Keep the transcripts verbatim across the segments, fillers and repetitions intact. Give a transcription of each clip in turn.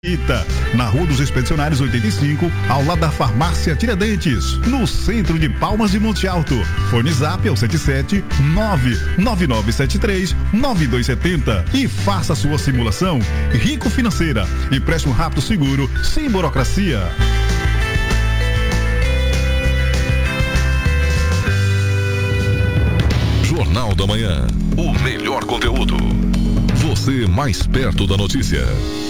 Ita, na Rua dos Expedicionários oitenta e cinco, ao lado da Farmácia Tiradentes, no centro de Palmas de Monte Alto. Fone Zap é o sete sete nove nove nove sete três nove dois sete zero e faça sua simulação Rico Financeira. Empréstimo rápido, seguro, sem burocracia. Jornal da Manhã, o melhor conteúdo. Você mais perto da notícia.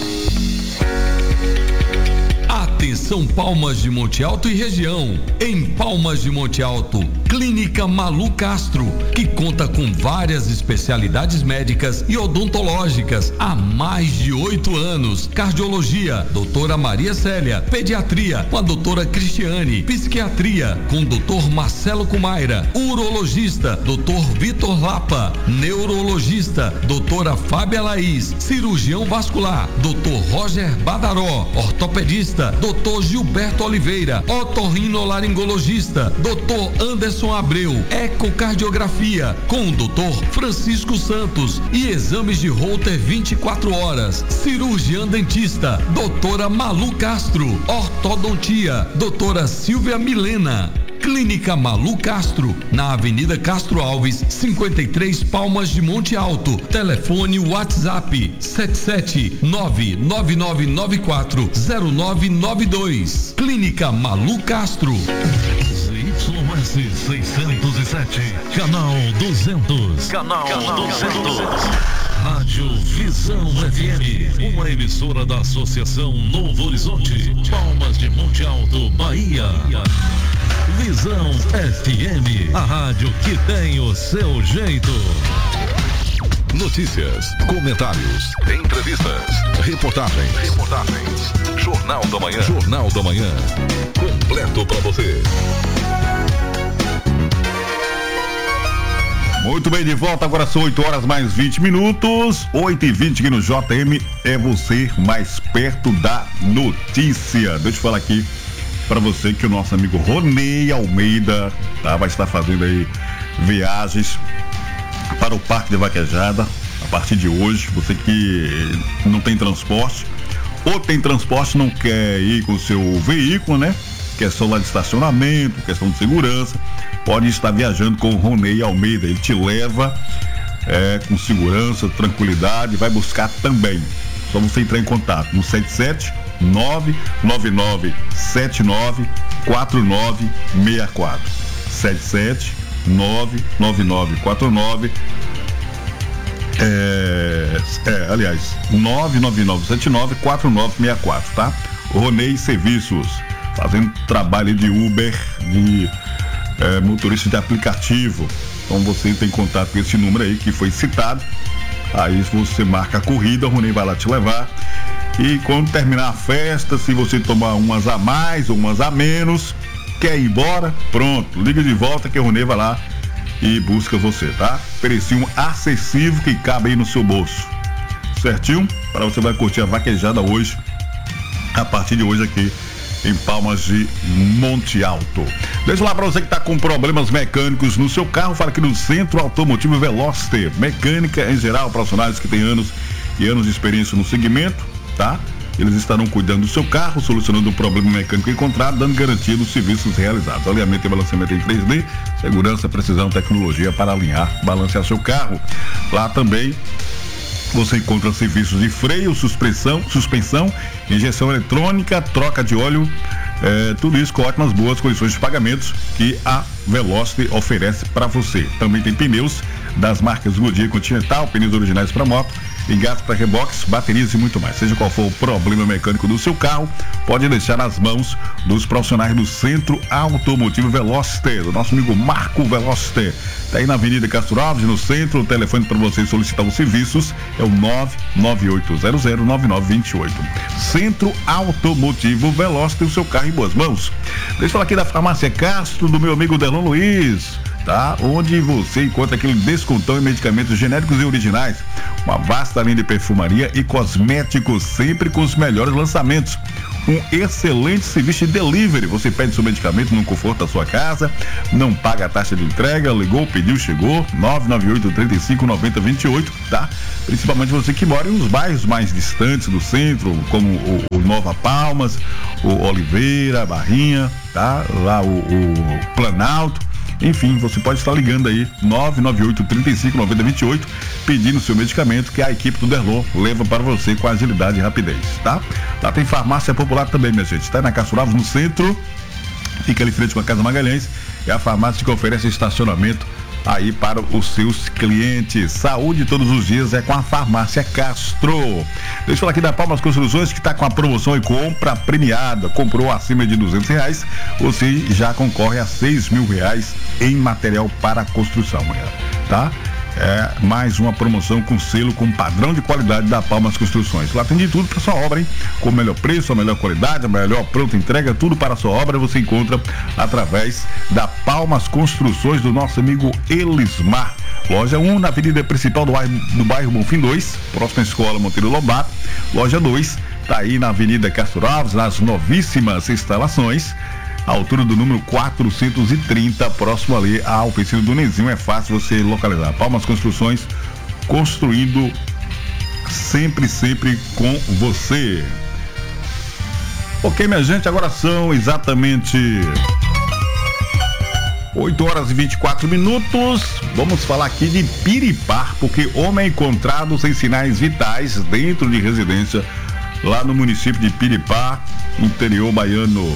Atenção, Palmas de Monte Alto e região. Em Palmas de Monte Alto, Clínica Malu Castro, que conta com várias especialidades médicas e odontológicas há mais de oito anos. Cardiologia, doutora Maria Célia. Pediatria, com a doutora Cristiane. Psiquiatria, com o doutor Marcelo Cumaira. Urologista, doutor Vitor Lapa. Neurologista, doutora Fábia Laís. Cirurgião vascular, doutor Roger Badaró. Ortopedista, doutor Gilberto Oliveira. Otorrinolaringologista, doutor Anderson Abreu. Ecocardiografia, com o doutor Francisco Santos. E exames de Holter vinte e quatro horas. Cirurgiã dentista, doutora Malu Castro. Ortodontia, doutora Silvia Milena. Clínica Malu Castro, na Avenida Castro Alves, cinquenta e três, Palmas de Monte Alto. Telefone WhatsApp sete sete nove nove nove nove quatro zero nove nove dois. Clínica Malu Castro. Z Y S seiscentos e sete, canal duzentos. Canal, canal duzentos. Rádio Visão F M, uma emissora da Associação Novo Horizonte, Palmas de Monte Alto, Bahia. Visão F M, a rádio que tem o seu jeito. Notícias, comentários, entrevistas, reportagens, reportagens. Jornal da Manhã, Jornal da Manhã, completo para você. Muito bem, de volta, agora são oito horas mais vinte minutos, oito e vinte aqui no J M, é você mais perto da notícia. Deixa eu falar aqui para você que o nosso amigo Ronei Almeida, tá, vai estar fazendo aí viagens para o Parque de Vaquejada a partir de hoje. Você que não tem transporte ou tem transporte, não quer ir com o seu veículo, né? Questão lá de estacionamento, questão de segurança, pode estar viajando com o Ronei Almeida. Ele te leva é, com segurança, tranquilidade, vai buscar também. Só você entrar em contato no sete sete nove nove nove sete nove quatro nove seis quatro. sete sete nove nove nove quatro nove é, é, aliás, nove nove nove sete nove quatro nove seis quatro, tá? Ronei Serviços, fazendo trabalho de Uber, de é, motorista de aplicativo. Então você tem contato com esse número aí que foi citado. Aí você marca a corrida, o Ronei vai lá te levar. E quando terminar a festa, se você tomar umas a mais ou umas a menos, quer ir embora, pronto, liga de volta que o Ronei vai lá e busca você, tá? Precinho acessível que cabe aí no seu bolso. Certinho? Para você vai curtir a vaquejada hoje, a partir de hoje aqui em Palmas de Monte Alto. Deixa lá para você que está com problemas mecânicos no seu carro, fala aqui no Centro Automotivo Veloster. Mecânica em geral, profissionais que têm anos e anos de experiência no segmento, tá? Eles estarão cuidando do seu carro, solucionando o problema mecânico encontrado, dando garantia dos serviços realizados. Alinhamento e balanceamento em três D, segurança, precisão, tecnologia para alinhar, balancear seu carro. Lá também você encontra serviços de freio, suspensão, suspensão, injeção eletrônica, troca de óleo, é, tudo isso com ótimas, boas condições de pagamentos que a Veloster oferece para você. Também tem pneus das marcas Goodyear Continental, pneus originais para moto, engate para reboques, baterias e muito mais. Seja qual for o problema mecânico do seu carro, pode deixar nas mãos dos profissionais do Centro Automotivo Veloster. O nosso amigo Marco Veloster está aí na Avenida Castro Alves, no centro. O telefone para você solicitar os serviços é o nove nove oito zero zero nove nove dois oito. Centro Automotivo Veloster, o seu carro em boas mãos. Deixa eu falar aqui da Farmácia Castro, do meu amigo Delon Luiz, tá? Onde você encontra aquele descontão em medicamentos genéricos e originais, uma vasta linha de perfumaria e cosméticos, sempre com os melhores lançamentos. um excelente serviço de delivery. Você pede seu medicamento no conforto da sua casa, não paga a taxa de entrega, ligou, pediu, chegou. Nove nove oito, três cinco, nove zero dois oito, tá? Principalmente você que mora nos bairros mais distantes do centro, como o, o Nova Palmas, o Oliveira, Barrinha, tá? Lá o, o Planalto. Enfim, você pode estar ligando aí, nove nove oito, três cinco, nove zero dois oito, pedindo seu medicamento, que a equipe do Derlon leva para você com agilidade e rapidez, tá? Lá tem farmácia popular também, minha gente, tá na Castro Alves, no centro, fica ali frente com a Casa Magalhães, é a farmácia que oferece estacionamento aí para os seus clientes. Saúde todos os dias é com a Farmácia Castro. Deixa eu falar aqui da Palmas Construções, que está com a promoção e compra premiada. Comprou acima de duzentos reais, você já concorre a seis mil reais em material para construção, tá? É mais uma promoção com selo, com padrão de qualidade da Palmas Construções. Lá tem de tudo para sua obra, hein? Com o melhor preço, a melhor qualidade, a melhor pronta entrega, tudo para a sua obra você encontra através da Palmas Construções do nosso amigo Elismar. Loja um na avenida principal do bairro, do bairro Bonfim dois, próxima à escola Monteiro Lobato. Loja dois tá aí na avenida Castro Alves, nas novíssimas instalações, a altura do número quatrocentos e trinta, próximo ali à oficina do Nezinho. É fácil você localizar. Palmas Construções, construindo sempre, sempre com você. Ok, minha gente, agora são exatamente oito horas e vinte e quatro minutos. Vamos falar aqui de Piripá, porque homem é encontrado sem sinais vitais dentro de residência lá no município de Piripá, interior baiano.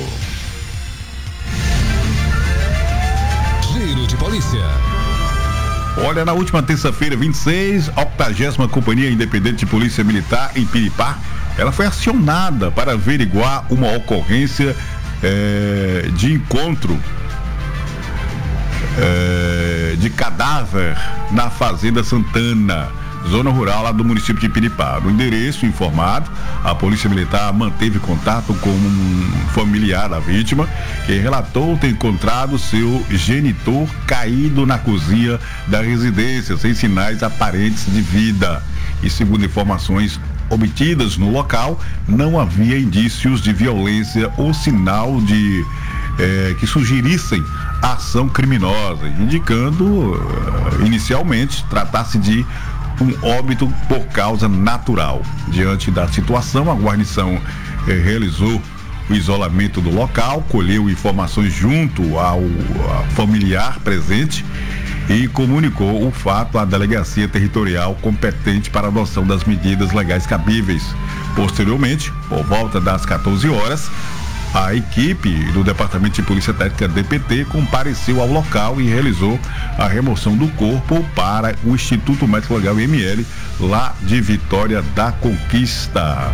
De polícia. Olha, na última terça-feira, vinte e seis, a octagésima Companhia Independente de Polícia Militar em Piripá, ela foi acionada para averiguar uma ocorrência é, de encontro é, de cadáver na Fazenda Santana, zona rural lá do município de Piripá. No endereço informado, a Polícia Militar manteve contato com um familiar da vítima, que relatou ter encontrado seu genitor caído na cozinha da residência, sem sinais aparentes de vida. E segundo informações obtidas no local, não havia indícios de violência ou sinal de eh, que sugerissem ação criminosa, indicando uh, inicialmente tratar-se de um óbito por causa natural. Diante da situação, a guarnição eh, realizou o isolamento do local, colheu informações junto ao, ao familiar presente e comunicou o fato à delegacia territorial competente para a adoção das medidas legais cabíveis. Posteriormente, por volta das quatorze horas, a equipe do Departamento de Polícia Técnica D P T compareceu ao local e realizou a remoção do corpo para o Instituto Médico Legal I M L, lá de Vitória da Conquista.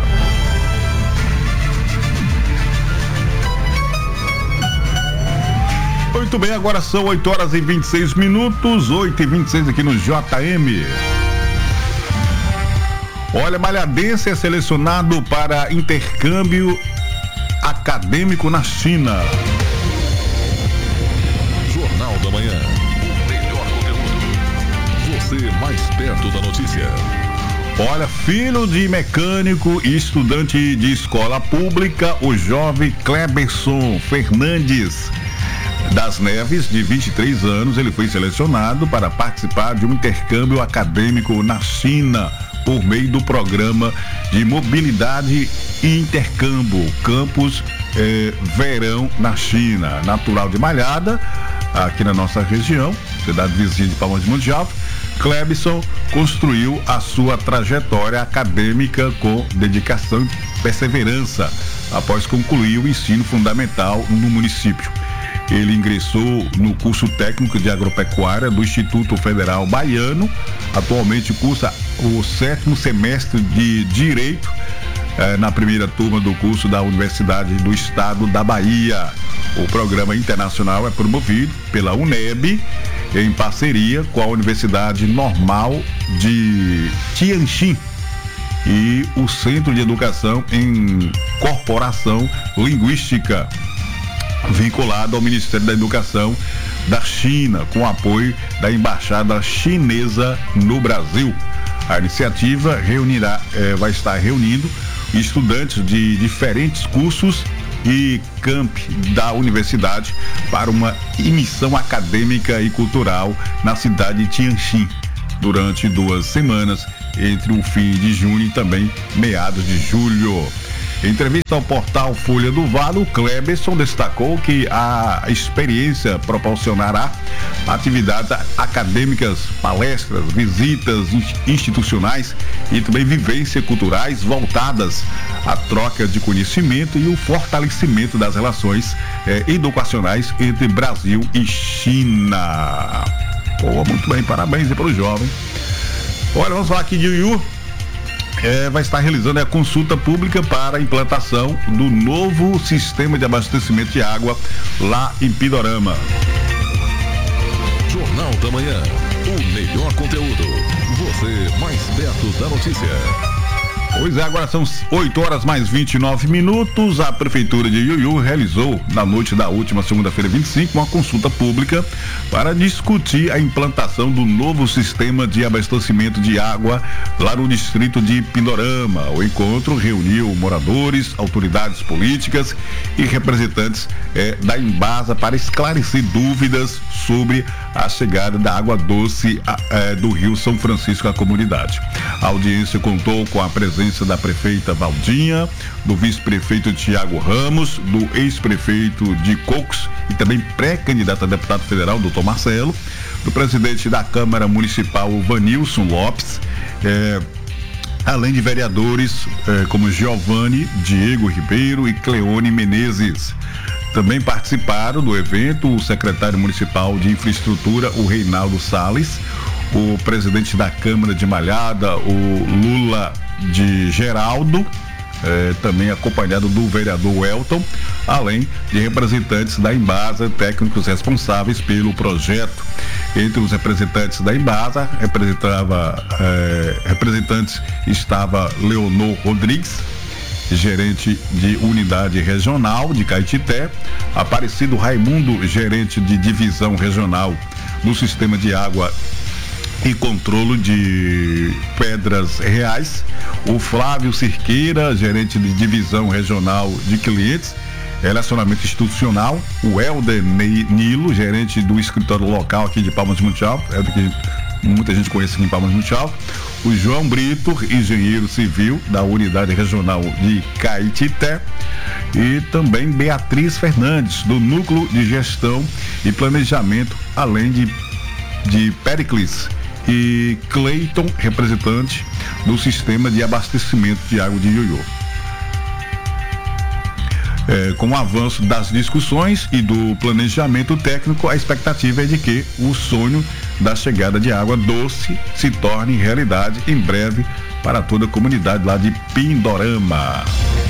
Muito bem, agora são oito horas e vinte e seis minutos, oito e vinte e seis aqui no J M. Olha, malhadense é selecionado para intercâmbio acadêmico na China. Jornal da Manhã. O melhor conteúdo. Você mais perto da notícia. Olha, filho de mecânico e estudante de escola pública, o jovem Cleberson Fernandes das Neves, de vinte e três anos, ele foi selecionado para participar de um intercâmbio acadêmico na China por meio do programa de mobilidade e intercâmbio Campus eh, Verão na China. Natural de Malhada, aqui na nossa região, cidade vizinha de Palmas de Monte Alto, Cleberson construiu a sua trajetória acadêmica com dedicação e perseverança após concluir o ensino fundamental no município. Ele ingressou no curso técnico de agropecuária do Instituto Federal Baiano. Atualmente cursa o sétimo semestre de Direito eh, na primeira turma do curso da Universidade do Estado da Bahia. O programa internacional é promovido pela UNEB em parceria com a Universidade Normal de Tianjin e o Centro de Educação em Corporação Linguística, vinculado ao Ministério da Educação da China, com apoio da Embaixada Chinesa no Brasil. A iniciativa reunirá, eh, vai estar reunindo estudantes de diferentes cursos e camp da universidade para uma missão acadêmica e cultural na cidade de Tianjin durante duas semanas, entre o fim de junho e também meados de julho. Em entrevista ao portal Folha do Vale, o Cleberson destacou que a experiência proporcionará atividades acadêmicas, palestras, visitas institucionais e também vivências culturais voltadas à troca de conhecimento e o fortalecimento das relações eh, educacionais entre Brasil e China. Pô, muito bem, parabéns aí para o jovem. Olha, vamos falar aqui de Yuyu. É, vai estar realizando a consulta pública para a implantação do novo sistema de abastecimento de água lá em Pindorama. Jornal da Manhã, o melhor conteúdo, você mais perto da notícia. Pois é, agora são oito horas mais vinte e nove minutos. A Prefeitura de Yuyu realizou, na noite da última segunda-feira, vinte e cinco, uma consulta pública para discutir a implantação do novo sistema de abastecimento de água lá no distrito de Pindorama. O encontro reuniu moradores, autoridades políticas e representantes eh, da Embasa para esclarecer dúvidas sobre a chegada da água doce eh, do Rio São Francisco à comunidade. A audiência contou com a presença da prefeita Valdinha, do vice-prefeito Tiago Ramos, do ex-prefeito de Cocos e também pré-candidato a deputado federal, doutor Marcelo, do presidente da Câmara Municipal, Vanilson Lopes, eh, além de vereadores eh, como Giovanni, Diego Ribeiro e Cleone Menezes. Também participaram do evento o secretário municipal de infraestrutura, o Reinaldo Salles, o presidente da Câmara de Malhada, o Lula de Geraldo, eh, também acompanhado do vereador Elton, além de representantes da Embasa, técnicos responsáveis pelo projeto. Entre os representantes da Embasa, representava, eh, representantes estava Leonor Rodrigues, gerente de unidade regional de Caetité, Aparecido Raimundo, gerente de divisão regional do sistema de água e controle de Pedras Reais, o Flávio Cirqueira, gerente de divisão regional de clientes, relacionamento institucional, o Helder Nilo, gerente do escritório local aqui de Palmas de Monte Alto, é do que muita gente conhece aqui em Palmas de Monte Alto, o João Brito, engenheiro civil da unidade regional de Caetité, e também Beatriz Fernandes, do núcleo de gestão e planejamento, além de, de Pericles e Cleiton, representante do sistema de abastecimento de água de Yuyu. É, com o avanço das discussões e do planejamento técnico, a expectativa é de que o sonho da chegada de água doce se torne realidade em breve para toda a comunidade lá de Pindorama.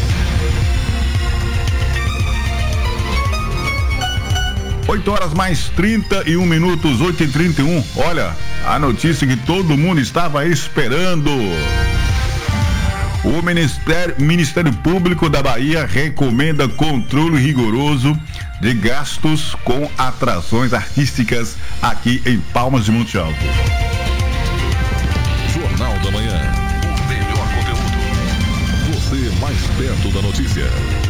oito horas mais trinta e um minutos, oito e trinta e um. Olha, a notícia que todo mundo estava esperando. O Ministério, Ministério Público da Bahia recomenda controle rigoroso de gastos com atrações artísticas aqui em Palmas de Monte Alto. Jornal da Manhã, o melhor conteúdo, você mais perto da notícia.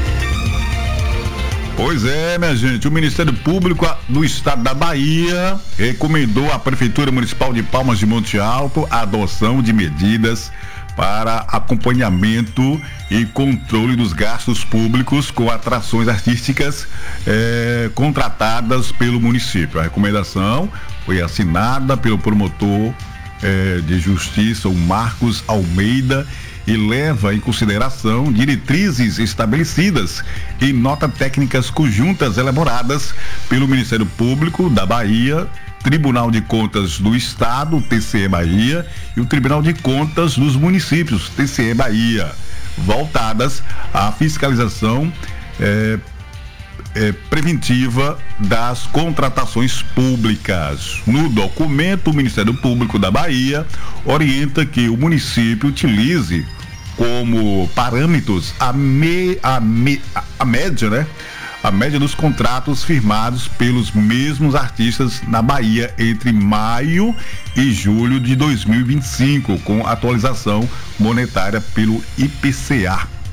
Pois é, minha gente, o Ministério Público do Estado da Bahia recomendou à Prefeitura Municipal de Palmas de Monte Alto a adoção de medidas para acompanhamento e controle dos gastos públicos com atrações artísticas eh, contratadas pelo município. A recomendação foi assinada pelo promotor eh, de justiça, o Marcos Almeida, e leva em consideração diretrizes estabelecidas em notas técnicas conjuntas elaboradas pelo Ministério Público da Bahia, Tribunal de Contas do Estado, T C E Bahia, e o Tribunal de Contas dos Municípios, T C E Bahia, voltadas à fiscalização eh, eh, preventiva das contratações públicas. No documento, o Ministério Público da Bahia orienta que o município utilize como parâmetros a, me, a, me, a média, né? A média dos contratos firmados pelos mesmos artistas na Bahia entre maio e julho de dois mil e vinte e cinco, com atualização monetária pelo I P C A.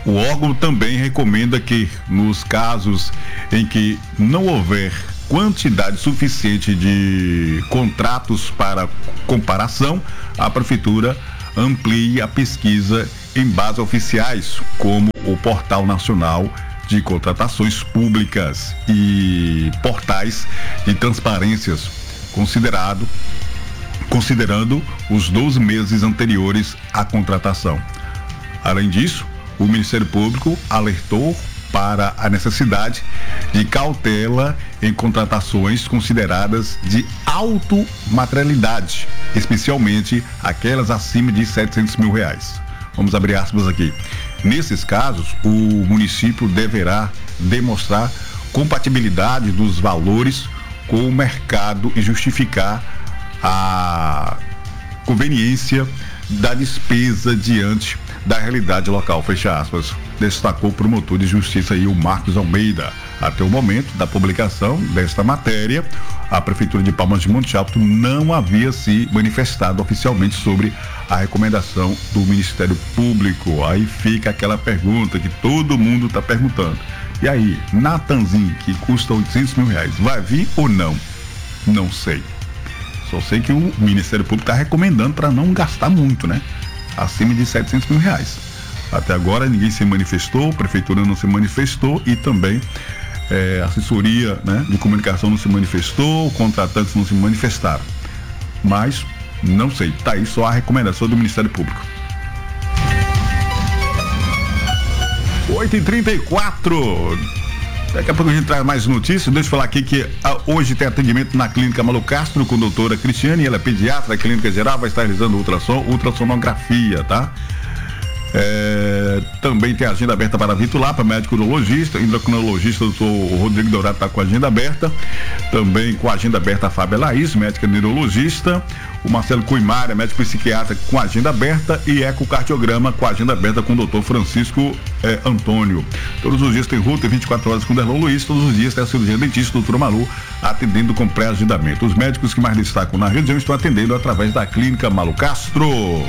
O órgão também recomenda que, nos casos em que não houver quantidade suficiente de contratos para comparação, a prefeitura amplie a pesquisa em bases oficiais, como o Portal Nacional de Contratações Públicas e portais de transparências, considerado, considerando os doze meses anteriores à contratação. Além disso, o Ministério Público alertou para a necessidade de cautela em contratações consideradas de automaterialidade, especialmente aquelas acima de setecentos mil reais. Vamos abrir aspas aqui. Nesses casos, o município deverá demonstrar compatibilidade dos valores com o mercado e justificar a conveniência da despesa diante da realidade local, fecha aspas, destacou o promotor de justiça aí, o Marcos Almeida. Até o momento da publicação desta matéria, a Prefeitura de Palmas de Monte Alto não havia se manifestado oficialmente sobre a recomendação do Ministério Público. Aí fica aquela pergunta que todo mundo está perguntando. E aí, Natanzinho, que custa oitocentos mil reais, vai vir ou não? Não sei. Só sei que o Ministério Público está recomendando para não gastar muito, né? Acima de setecentos mil reais. Até agora ninguém se manifestou, a prefeitura não se manifestou e também é, a assessoria, né, de comunicação não se manifestou, contratantes não se manifestaram. Mas não sei, tá aí só a recomendação do Ministério Público. oito e trinta e quatro. Daqui a pouco a gente traz mais notícias. Deixa eu falar aqui que a, hoje tem atendimento na Clínica Malu Castro com a doutora Cristiane, ela é pediatra da Clínica Geral, vai estar realizando ultrassom, ultrassonografia, tá? É, também tem a agenda aberta para Vitor Lapa, médico urologista, endocrinologista, doutor Rodrigo Dourado está com a agenda aberta, também com a agenda aberta a Fábia Laís, médica neurologista, o Marcelo Coimara, médico psiquiatra com a agenda aberta e ecocardiograma com a agenda aberta com o doutor Francisco eh, Antônio. Todos os dias tem Ruta vinte e quatro horas com o Derlon Luiz, todos os dias tem a cirurgia dentista, doutora Malu, atendendo com pré-agendamento. Os médicos que mais destacam na região estão atendendo através da Clínica Malu Castro.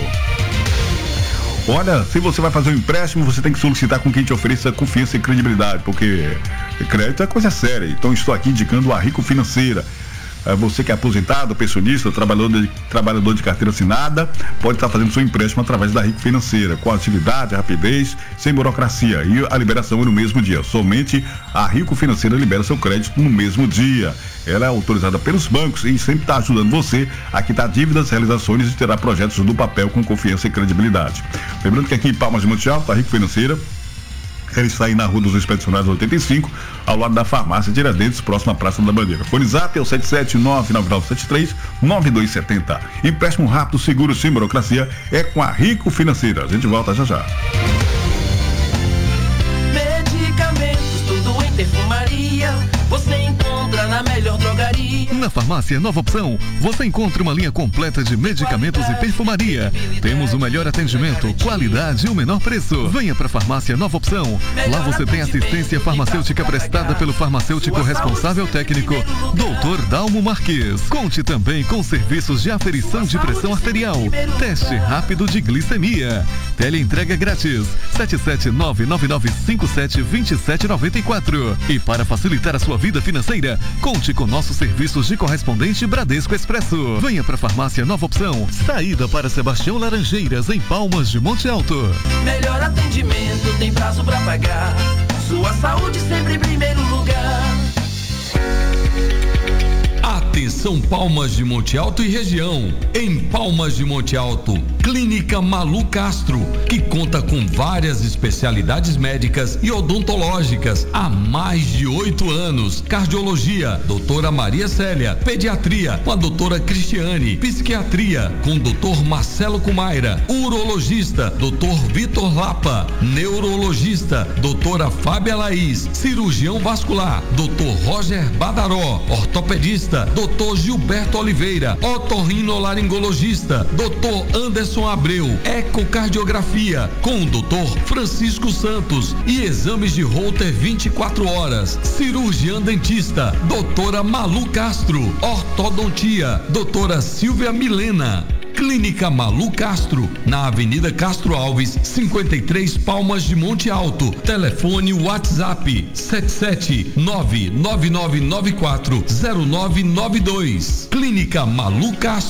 Olha, se você vai fazer um empréstimo, você tem que solicitar com quem te ofereça confiança e credibilidade, porque crédito é coisa séria. Então estou aqui indicando a Rico Financeira. Você que é aposentado, pensionista, trabalhador de, trabalhador de carteira assinada, pode estar fazendo seu empréstimo através da Rico Financeira, com agilidade, rapidez, sem burocracia, e a liberação é no mesmo dia. Somente a Rico Financeira libera seu crédito no mesmo dia. Ela é autorizada pelos bancos e sempre está ajudando você a quitar dívidas, realizações e terá projetos do papel com confiança e credibilidade. Lembrando que aqui em Palmas de Monte Alto, a Rico Financeira, ela está aí na Rua dos Expedicionários oitenta e cinco, ao lado da farmácia Tiradentes, próxima à Praça da Bandeira. Fone Zap é o sete sete nove nove nove sete três nove dois sete zero. Empréstimo rápido, seguro, sem burocracia, é com a Rico Financeira. A gente volta já já. Medicamentos, tudo em perfumaria, você encontra na melhor drogaria. Na Farmácia Nova Opção, você encontra uma linha completa de medicamentos e perfumaria. Temos o melhor atendimento, qualidade e o menor preço. Venha para a Farmácia Nova Opção. Lá você tem assistência farmacêutica prestada pelo farmacêutico responsável técnico, doutor Dalmo Marques. Conte também com serviços de aferição de pressão arterial, teste rápido de glicemia. Teleentrega grátis, sete sete nove nove nove cinco sete dois sete nove quatro. E para facilitar a sua vida financeira, conte com nossos serviços de correspondente Bradesco Expresso. Venha para a Farmácia Nova Opção, saída para Sebastião Laranjeiras, em Palmas de Monte Alto. Melhor atendimento, tem prazo pra pagar. Sua saúde sempre em primeiro lugar. Atenção Palmas de Monte Alto e região. Em Palmas de Monte Alto, Clínica Malu Castro, que conta com várias especialidades médicas e odontológicas há mais de oito anos. Cardiologia, doutora Maria Célia. Pediatria, com a doutora Cristiane. Psiquiatria, com o doutor Marcelo Cumaira. Urologista, doutor Vitor Lapa. Neurologista, doutora Fábia Laís. Cirurgião vascular, doutor Roger Badaró. Ortopedista, doutor Gilberto Oliveira. Otorrinolaringologista, doutor Anderson Abreu. Ecocardiografia, com o doutor Francisco Santos. E exames de Holter vinte e quatro horas. Cirurgiã dentista, doutora Malu Castro. Ortodontia, doutora Silvia Milena. Clínica Malu Castro, na Avenida Castro Alves, cinquenta e três, Palmas de Monte Alto. Telefone WhatsApp sete sete nove nove nove nove quatro zero nove nove dois. Clínica Malu Castro.